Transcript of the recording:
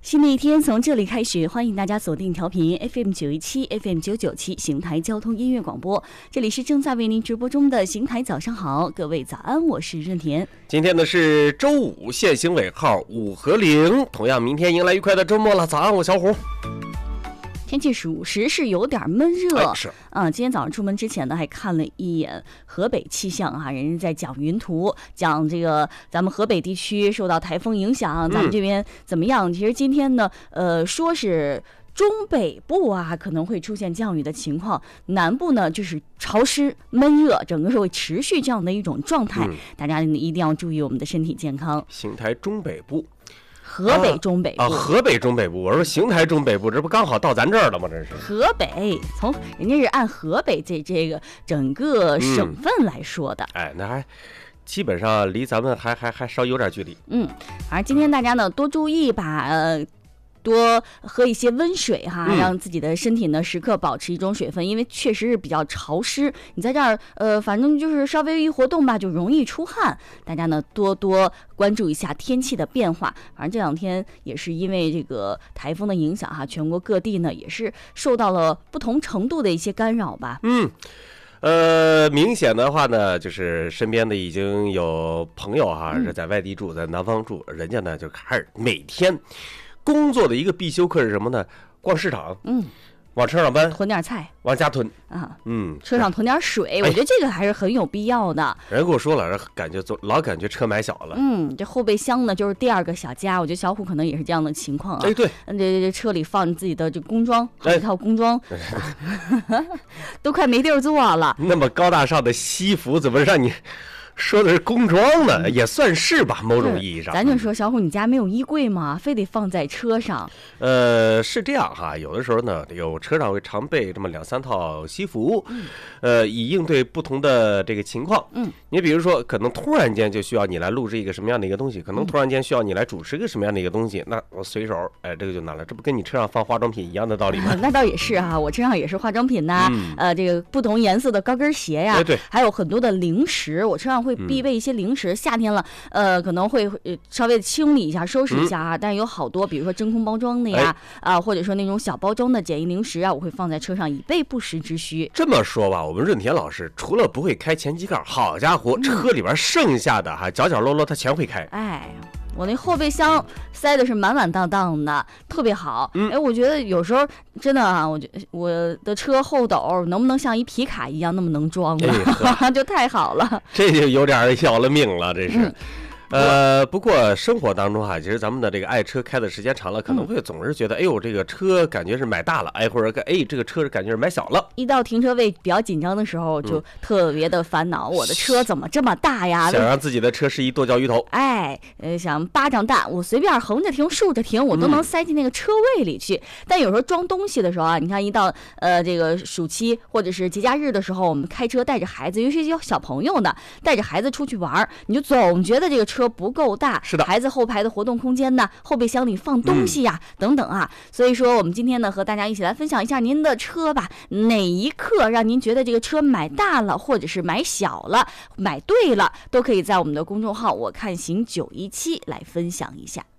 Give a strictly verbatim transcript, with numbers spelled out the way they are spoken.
新的一天从这里开始，欢迎大家锁定调频 F M 九一七 F M 九九七邢台交通音乐广播，这里是正在为您直播中的邢台早上好，各位早安，我是任田。 今天呢是周五，限行尾号五和零，同样明天迎来愉快的周末了。早安，我小虎。 天气属实是有点闷热， 哎、是啊。今天早上出门之前呢，还看了一眼河北气象啊，人家在讲云图，讲这个咱们河北地区受到台风影响，咱们这边怎么样？嗯、其实今天呢，呃，说是中北部啊可能会出现降雨的情况，南部呢就是潮湿闷热，整个是会持续这样的一种状态，嗯、大家一定要注意我们的身体健康。 邢台中北部。 河北中北部啊, 啊，河北中北部，我说邢台中北部，这不刚好到咱这儿了吗？这是河北，从人家是按河北这这个整个省份来说的， 嗯、哎，那还基本上离咱们还还还稍有点距离。 嗯，反正今天大家呢多注意吧，呃。多喝一些温水哈，让自己的身体呢时刻保持一种水分，因为确实是比较潮湿。你在这儿，呃，反正就是稍微一活动吧，就容易出汗。大家呢多多关注一下天气的变化。反正这两天也是因为这个台风的影响哈，全国各地呢也是受到了不同程度的一些干扰吧。 嗯。呃，明显的话呢，就是身边的已经有朋友哈、啊、是在外地住，在南方住，人家呢就开始每天。工作的一个必修课是什么呢？逛市场，嗯，往车上搬， 囤点菜， 往家囤啊， 嗯， 车上囤点水，我觉得这个还是很有必要的。 人跟我说了，感觉老感觉车买小了， 嗯，这后备箱呢就是第二个小家，我觉得小虎可能也是这样的情况啊。 哎，对， 这这车里放自己的这工装，好几套工装，哎、都快没地儿坐了。 那么高大上的西服，怎么让你？说的是工装呢，也算是吧，某种意义上。 咱就说，小虎，你家没有衣柜吗？非得放在车上？ 呃，是这样哈，有的时候呢，有车上会常备这么两三套西服，嗯、呃，以应对不同的这个情况。嗯，你比如说，可能突然间就需要你来录制一个什么样的一个东西，可能突然间需要你来主持一个什么样的一个东西，那我随手，哎，这个就拿了，这不跟你车上放化妆品一样的道理吗？ 那倒也是啊，我车上也是化妆品呐、嗯，呃，这个不同颜色的高跟鞋呀， 对对， 还有很多的零食，我车上会必备一些零食，夏天了，呃，可能会呃稍微清理一下、收拾一下啊。嗯、但是有好多，比如说真空包装的呀，啊、呃，或者说那种小包装的简易零食啊，我会放在车上以备不时之需。 这么说吧，我们润田老师除了不会开前机盖，好家伙，车里边剩下的哈角角落落他全会开。 哎。我那后备箱塞的是满满当当的，特别好。嗯、哎，我觉得有时候真的啊，我觉得我的车后斗能不能像一皮卡一样那么能装呢？哎、就太好了。 这就有点要了命了，这是。嗯呃，不过生活当中哈、啊，其实咱们的这个爱车开的时间长了，可能会总是觉得，嗯、哎呦，这个车感觉是买大了，哎，或者哎，这个车感觉是买小了。 一到停车位比较紧张的时候，就特别的烦恼，嗯、我的车怎么这么大呀？ 想让自己的车是一剁椒鱼头。 哎，呃，想巴掌大，我随便横着停、竖着停，我都能塞进那个车位里去。嗯、但有时候装东西的时候啊，你看一到呃这个暑期或者是节假日的时候，我们开车带着孩子，尤其是有小朋友呢，带着孩子出去玩，你就总觉得这个车。车不够大， 是的， 孩子后排的活动空间呢，后备箱里放东西呀、啊嗯、等等啊，所以说我们今天呢和大家一起来分享一下您的车吧，哪一刻让您觉得这个车买大了，或者是买小了，买对了，都可以在我们的公众号我看行九一七来分享一下。